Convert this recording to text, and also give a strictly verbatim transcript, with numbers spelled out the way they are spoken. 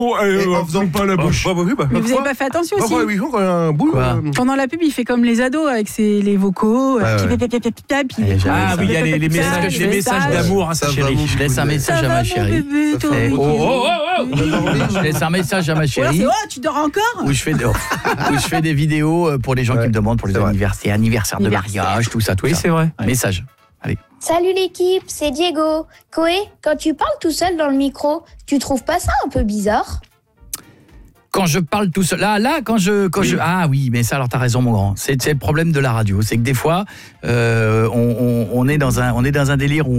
Oh, euh, en faisant pas la bouche. Bah, bah, oui, bah, Mais vous n'avez pas fait attention aussi. bah, oui, quand un bout. Quoi euh, Pendant la pub, il fait comme les ados avec ses, les vocaux. Ouais, puis ouais. pip, pip, pip, pip, pip, puis Ah, il- jamais Ah ça. oui, il y a les, les Ça, messages, les les messages messages. d'amour, hein, Ça sa va, chérie. vous- Je laisse un Ça message à va, ma mon chérie. bébé, toi. fait- Oh, oh, oh, oh. Je laisse un message à ma Ou alors chérie. c'est oh, tu dors encore. Où je, fais des, où je fais des vidéos euh, pour les gens Ouais, qui me demandent pour les c'est vrai. anniversaires, anniversaires de Anniversaire. mariage, tout ça, tout Oui, ça. c'est vrai. Un message. Allez. Salut l'équipe, c'est Diego. Koé, quand tu parles tout seul dans le micro, tu trouves pas ça un peu bizarre ? Quand je parle tout seul, là, là, quand je, quand je, ah oui, mais ça, alors t'as raison, mon grand. C'est, c'est le problème de la radio, c'est que des fois, euh, on, on, on est dans un, on est dans un délire où